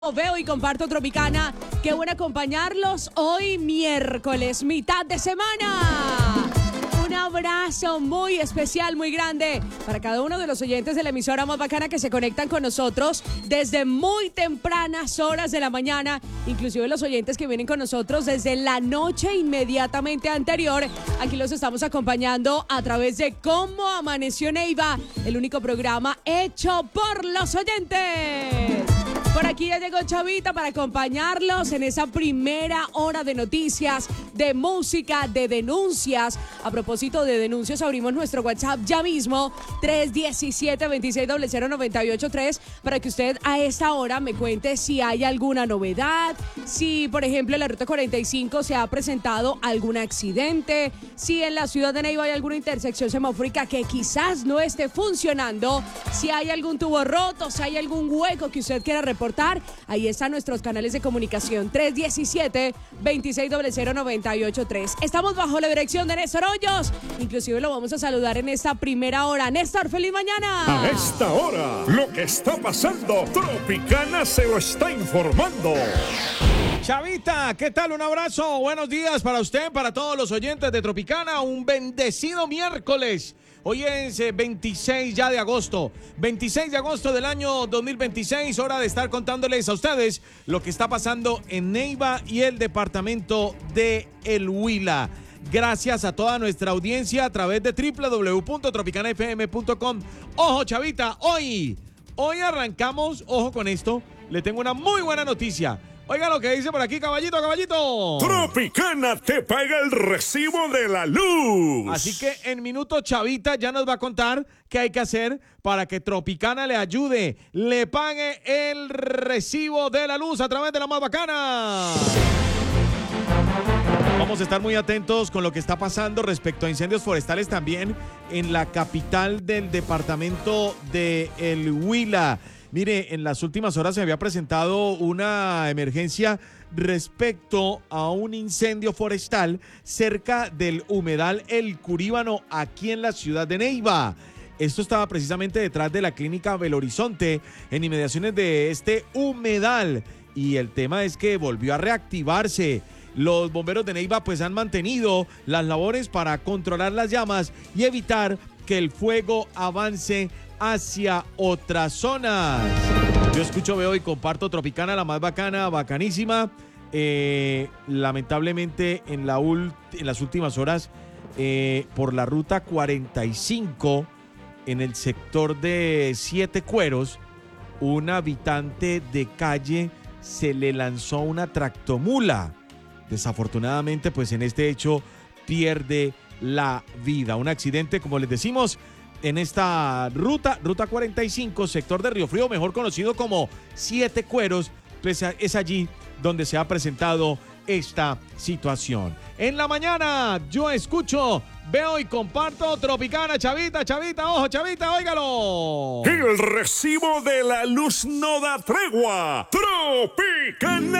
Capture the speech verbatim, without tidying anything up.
Veo y comparto Tropicana. Qué bueno acompañarlos hoy miércoles, mitad de semana. Un abrazo muy especial, muy grande para cada uno de los oyentes de la emisora más bacana que se conectan con nosotros desde muy tempranas horas de la mañana, inclusive los oyentes que vienen con nosotros desde la noche inmediatamente anterior. Aquí los estamos acompañando a través de Cómo Amaneció Neiva, el único programa hecho por los oyentes. Por aquí ya llegó Chavita para acompañarlos en esa primera hora de noticias, de música, de denuncias. A propósito de denuncias, abrimos nuestro WhatsApp ya mismo, tres uno siete, dos seis cero cero, nueve ocho tres, para que usted a esta hora me cuente si hay alguna novedad, si, por ejemplo, en la Ruta cuarenta y cinco se ha presentado algún accidente, si en la ciudad de Neiva hay alguna intersección semafórica que quizás no esté funcionando, si hay algún tubo roto, si hay algún hueco que usted quiera reportar. Ahí están nuestros canales de comunicación, tres uno siete, dos seis cero cero, nueve ocho tres. Estamos bajo la dirección de Néstor Hoyos, inclusive lo vamos a saludar en esta primera hora. Néstor, feliz mañana. A esta hora, lo que está pasando, Tropicana se lo está informando. Chavita, ¿qué tal? Un abrazo, buenos días para usted, para todos los oyentes de Tropicana, un bendecido miércoles. Hoy es eh, veintiséis ya de agosto, veintiséis de agosto del año dos mil veintiséis, hora de estar contándoles a ustedes lo que está pasando en Neiva y el departamento de El Huila. Gracias a toda nuestra audiencia a través de doble u doble u doble u punto tropicana f m punto com. Ojo, Chavita, hoy, hoy arrancamos, ojo con esto, le tengo una muy buena noticia. Oiga lo que dice por aquí, caballito, caballito. Tropicana te paga el recibo de la luz. Así que en minutos Chavita ya nos va a contar qué hay que hacer para que Tropicana le ayude, le pague el recibo de la luz a través de la más bacana. Vamos a estar muy atentos con lo que está pasando respecto a incendios forestales también en la capital del departamento de El Huila. Mire, en las últimas horas se había presentado una emergencia respecto a un incendio forestal cerca del humedal El Curíbano, aquí en la ciudad de Neiva. Esto estaba precisamente detrás de la clínica Belo Horizonte, en inmediaciones de este humedal. Y el tema es que volvió a reactivarse. Los bomberos de Neiva pues han mantenido las labores para controlar las llamas y evitar que el fuego avance hacia otras zonas. Yo escucho, veo y comparto Tropicana, la más bacana, bacanísima. Eh, lamentablemente en, la ult- en las últimas horas eh, por la ruta cuarenta y cinco en el sector de Siete Cueros, un habitante de calle se le lanzó una tractomula. Desafortunadamente pues en este hecho pierde la vida. Un accidente, como les decimos, en esta ruta, ruta cuarenta y cinco, sector de Río Frío, mejor conocido como Siete Cueros, pues es allí donde se ha presentado esta situación. En la mañana yo escucho, veo y comparto Tropicana, Chavita, Chavita, ojo, Chavita, óigalo. El recibo de la luz no da tregua. Tropicana.